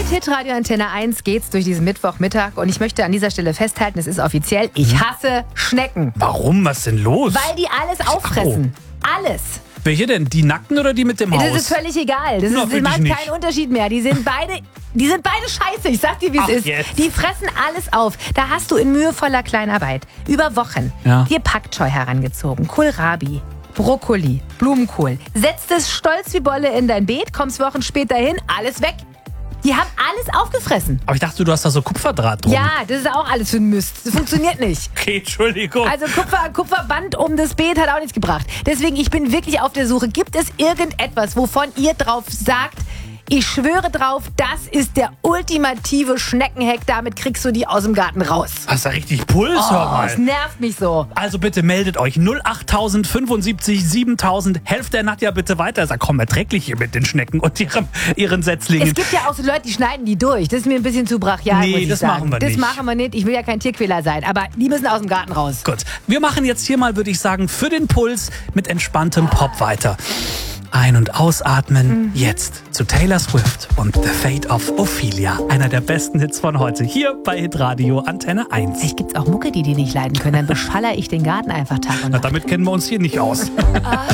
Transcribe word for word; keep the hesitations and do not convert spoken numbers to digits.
Mit Hitradio Antenne eins geht's durch diesen Mittwochmittag und ich möchte an dieser Stelle festhalten, es ist offiziell, ich hasse Schnecken. Warum? Was ist denn los? Weil die alles auffressen. Alles. Welche denn? Die Nackten oder die mit dem Haus? Das ist völlig egal. Das, Na, ist, das wirklich macht nicht. keinen Unterschied mehr. Die sind beide, die sind beide scheiße. Ich sag dir, wie es Ach, ist. jetzt. Die fressen alles auf. Da hast du in mühevoller Kleinarbeit über Wochen Ja. dir Packscheu herangezogen, Kohlrabi, Brokkoli, Blumenkohl. Setzt es stolz wie Bolle in dein Beet, kommst Wochen später hin, alles weg. Die haben alles aufgefressen. Aber ich dachte, du hast da so Kupferdraht drum. Ja, das ist auch alles für ein Mist. Das funktioniert nicht. Okay, Entschuldigung. Also Kupfer, Kupferband um das Beet hat auch nichts gebracht. Deswegen, ich bin wirklich auf der Suche. Gibt es irgendetwas, wovon ihr drauf sagt, ich schwöre drauf, das ist der ultimative Schneckenheck. Damit kriegst du die aus dem Garten raus. Hast du richtig Puls, hör Oh, mal. es nervt mich so. Also bitte meldet euch null acht fünfundsiebzig siebentausend. Helft der Nadja bitte weiter. Sag, komm, erträglich hier mit den Schnecken und ihrem, ihren Setzlingen. Es gibt ja auch so Leute, die schneiden die durch. Das ist mir ein bisschen zu brachial, Nee, muss ich das sagen. machen wir das nicht. machen wir nicht. Ich will ja kein Tierquäler sein, aber die müssen aus dem Garten raus. Gut, wir machen jetzt hier mal, würde ich sagen, für den Puls mit entspanntem Pop weiter. Ein- und ausatmen. Jetzt zu Taylor Swift und The Fate of Ophelia. Einer der besten Hits von heute. Hier bei Hitradio Antenne eins. Vielleicht gibt's auch Mucke, die die nicht leiden können. Dann beschaller ich den Garten einfach Tag und Na, Nacht. damit kennen wir uns hier nicht aus.